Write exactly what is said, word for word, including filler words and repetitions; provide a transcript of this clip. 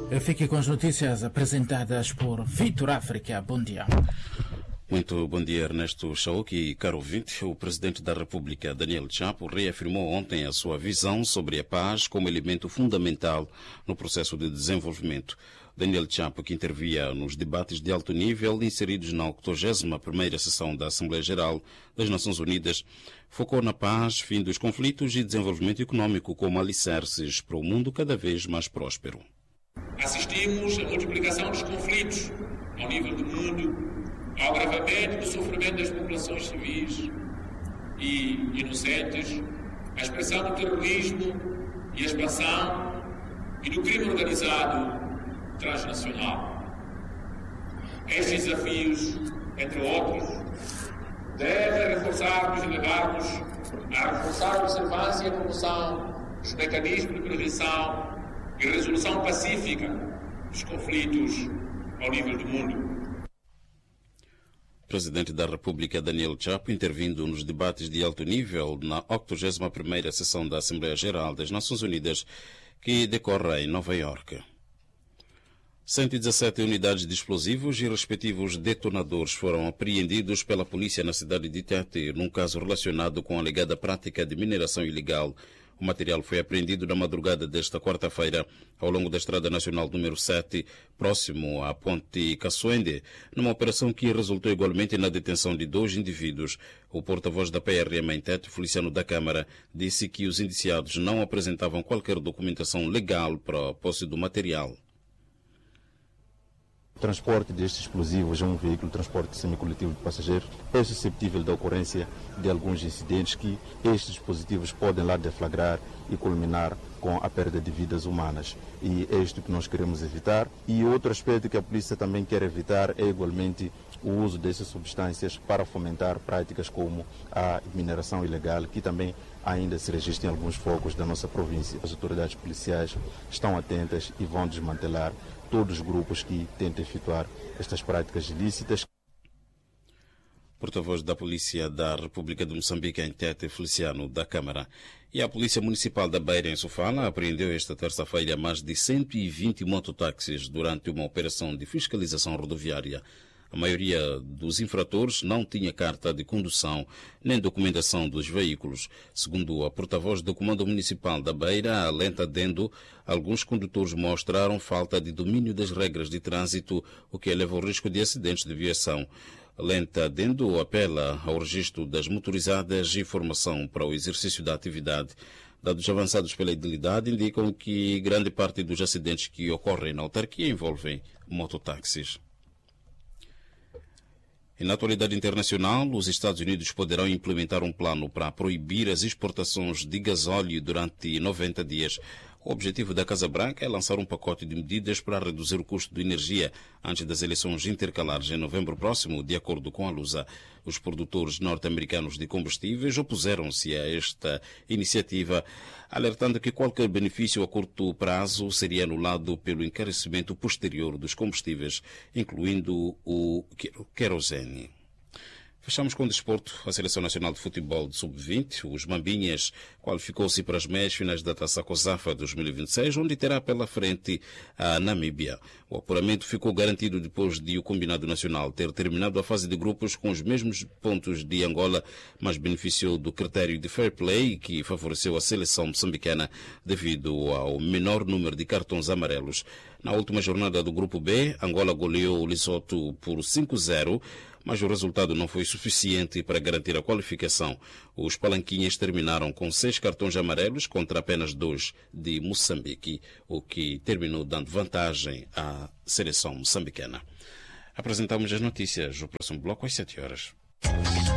Fique com as notícias apresentadas por Vitor África. Bom dia. Muito bom dia, Ernesto Chauque e caro ouvinte. O presidente da República, Daniel Chapo, reafirmou ontem a sua visão sobre a paz como elemento fundamental no processo de desenvolvimento. Daniel Chapo, que intervia nos debates de alto nível inseridos na octogésima primeira sessão da Assembleia Geral das Nações Unidas, focou na paz, fim dos conflitos e desenvolvimento econômico como alicerces para o mundo cada vez mais próspero. Assistimos à multiplicação dos conflitos ao nível do mundo, ao agravamento do sofrimento das populações civis e inocentes, à expressão do terrorismo e a expansão e do crime organizado transnacional. Estes desafios, entre outros, devem reforçar-nos e levar-nos a reforçar a observância e a promoção dos mecanismos de prevenção e resolução pacífica dos conflitos ao nível do mundo. O presidente da República, Daniel Chapo, intervindo nos debates de alto nível na octogésima primeira sessão da Assembleia Geral das Nações Unidas, que decorre em Nova Iorque. cento e dezassete unidades de explosivos e respectivos detonadores foram apreendidos pela polícia na cidade de Tete, num caso relacionado com a alegada prática de mineração ilegal. O material foi apreendido na madrugada desta quarta-feira, ao longo da Estrada Nacional número sete, próximo à Ponte Caçoende, numa operação que resultou igualmente na detenção de dois indivíduos. O porta-voz da P R M em Tete, Feliciano da Câmara, disse que os indiciados não apresentavam qualquer documentação legal para a posse do material. O transporte destes explosivos é um veículo de transporte semicoletivo de passageiros. É suscetível da ocorrência de alguns incidentes que estes dispositivos podem lá deflagrar e culminar com a perda de vidas humanas. E é isto que nós queremos evitar. E outro aspecto que a polícia também quer evitar é igualmente o uso dessas substâncias para fomentar práticas como a mineração ilegal, que também ainda se registra em alguns focos da nossa província. As autoridades policiais estão atentas e vão desmantelar todos os grupos que tentam efetuar estas práticas ilícitas. Porta-voz da Polícia da República de Moçambique em Tete, Feliciano da Câmara. E a Polícia Municipal da Beira, em Sofala, apreendeu esta terça-feira mais de cento e vinte mototáxis durante uma operação de fiscalização rodoviária. A maioria dos infratores não tinha carta de condução nem documentação dos veículos. Segundo a porta-voz do Comando Municipal da Beira, Alenta Dendo, alguns condutores mostraram falta de domínio das regras de trânsito, o que eleva o risco de acidentes de viação. Alenta Dendo apela ao registro das motorizadas e formação para o exercício da atividade. Dados avançados pela idilidade indicam que grande parte dos acidentes que ocorrem na autarquia envolvem mototáxis. E na atualidade internacional, os Estados Unidos poderão implementar um plano para proibir as exportações de gasóleo durante noventa dias. O objetivo da Casa Branca é lançar um pacote de medidas para reduzir o custo de energia antes das eleições intercalares em novembro próximo, de acordo com a Lusa. Os produtores norte-americanos de combustíveis opuseram-se a esta iniciativa, alertando que qualquer benefício a curto prazo seria anulado pelo encarecimento posterior dos combustíveis, incluindo o querosene. Fechamos com o desporto. A Seleção Nacional de Futebol de sub vinte, os Mambinhas, qualificou-se para as meias finais da Taça COSAFA dois mil e vinte e seis, onde terá pela frente a Namíbia. O apuramento ficou garantido depois de o combinado nacional ter terminado a fase de grupos com os mesmos pontos de Angola, mas beneficiou do critério de fair play que favoreceu a seleção moçambicana devido ao menor número de cartões amarelos. Na última jornada do grupo B, Angola goleou o Lesotho por cinco a zero, mas o resultado não foi suficiente para garantir a qualificação. Os palanquinhas terminaram com seis cartões amarelos contra apenas dois de Moçambique, o que terminou dando vantagem à seleção moçambicana. Apresentamos as notícias. O próximo bloco às sete horas.